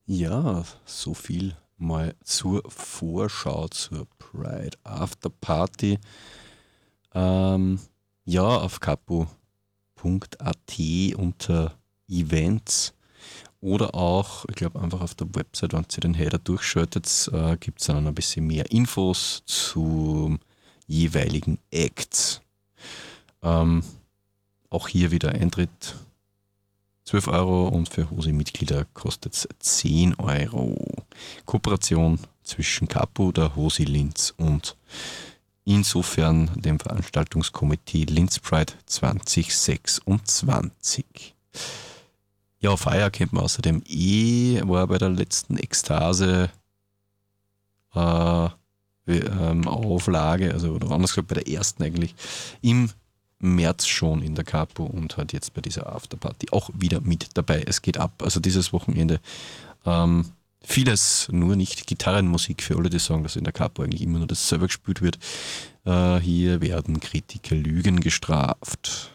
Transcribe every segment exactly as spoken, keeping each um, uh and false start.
Ja, so viel mal zur Vorschau zur Pride After Party. Ähm, ja, auf capo punkt at unter Events oder auch, ich glaube, einfach auf der Website, wenn ihr den Header durchschaltet, äh, gibt es dann ein bisschen mehr Infos zum jeweiligen Act. Ähm, auch hier wieder Eintritt zwölf Euro und für Hosi-Mitglieder kostet es zehn Euro. Kooperation zwischen Capo, der Hosi Linz und insofern dem Veranstaltungskomitee Linz Pride zwanzig sechsundzwanzig. Ja, Feier kennt man außerdem eh, war bei der letzten Ekstase äh, ähm, Auflage, also oder anders gesagt bei der ersten eigentlich, im März schon in der Capo und hat jetzt bei dieser Afterparty auch wieder mit dabei. Es geht ab, also dieses Wochenende. Ähm, vieles, nur nicht Gitarrenmusik für alle, die sagen, dass in der Capo eigentlich immer nur das selber gespielt wird. Äh, hier werden Kritiker Lügen gestraft.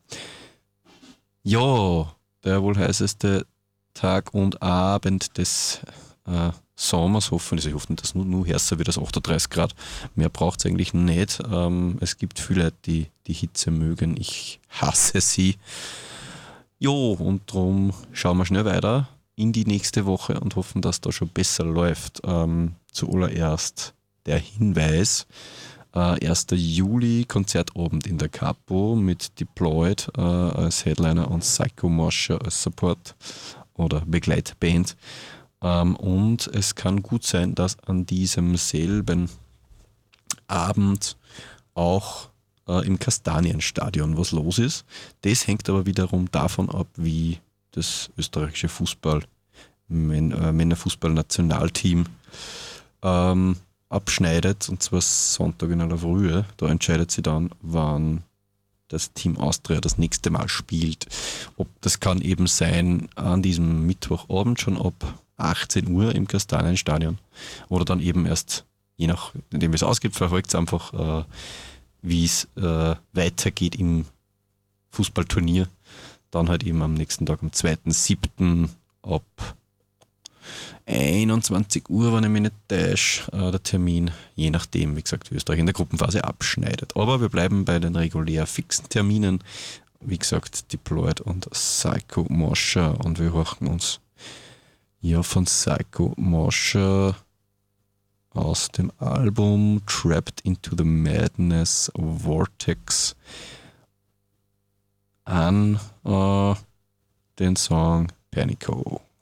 Ja, der wohl heißeste Tag und Abend des äh, Sommers, hoffentlich, ich hoffe nicht, dass nur, nur härter wird als achtunddreißig Grad. Mehr braucht es eigentlich nicht. Ähm, es gibt viele, die die Hitze mögen. Ich hasse sie. Jo, und darum schauen wir schnell weiter in die nächste Woche und hoffen, dass da schon besser läuft. Ähm, zuallererst der Hinweis. Äh, erster Juli, Konzertabend in der Capo mit Deployed äh, als Headliner und Psycho Mosher als Support oder Begleitband. Ähm, und es kann gut sein, dass an diesem selben Abend auch äh, im Kastanienstadion was los ist. Das hängt aber wiederum davon ab, wie das österreichische Fußball, Män äh, Männerfußball-Nationalteam ähm, abschneidet, und zwar Sonntag in aller Frühe. Da entscheidet sie dann, wann das Team Austria das nächste Mal spielt. Ob das kann eben sein an diesem Mittwochabend schon ab achtzehn Uhr im Kastanienstadion oder dann eben erst, je nachdem wie es ausgeht, verfolgt es einfach, äh, wie es äh, weitergeht im Fußballturnier. Dann halt eben am nächsten Tag, am zweiten siebten ab einundzwanzig Uhr, wenn ich mich nicht täusche, äh, der Termin, je nachdem, wie gesagt, wie Österreich in der Gruppenphase abschneidet. Aber wir bleiben bei den regulär fixen Terminen. Wie gesagt, Deployed und Psycho Mosher, und wir horchen uns ja von Psycho Mosher aus dem Album Trapped into the Madness Vortex an äh, den Song Panico.